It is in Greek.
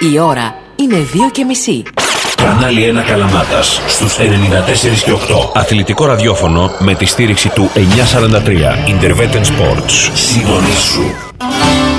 Η ώρα είναι 2:30. Κανάλι 1 Καλαμάτας στους 94 και 8. Αθλητικό ραδιόφωνο με τη στήριξη του 943. Interveten Sports. Συντονίσου.